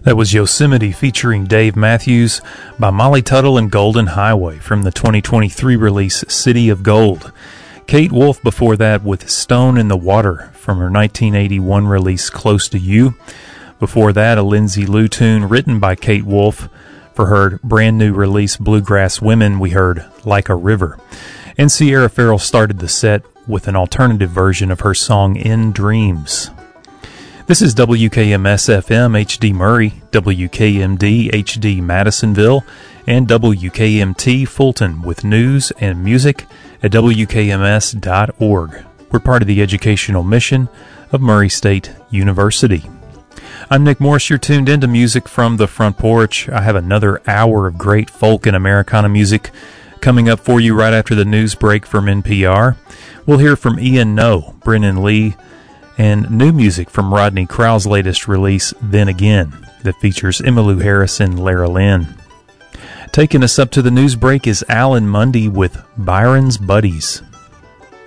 That was Yosemite featuring Dave Matthews by Molly Tuttle and Golden Highway from the 2023 release City of Gold. Kate Wolf before that with Stone in the Water from her 1981 release Close to You. Before that, a Lindsay Lou tune written by Kate Wolf. For her brand new release Bluegrass Women, we heard Like a River. And Sierra Farrell started the set with an alternative version of her song In Dreams. This is WKMS-FM HD Murray, WKMD HD Madisonville, and WKMT Fulton with news and music at WKMS.org. We're part of the educational mission of Murray State University. I'm Nick Morris. You're tuned into Music from the Front Porch. I have another hour of great folk and Americana music coming up for you right after the news break from NPR. We'll hear from Ian Noe, Brennan Lee, and new music from Rodney Crowell's latest release, Then Again, that features Emmylou Harris and Lara Lynn. Taking us up to the news break is Alan Mundy with Byron's Buddies.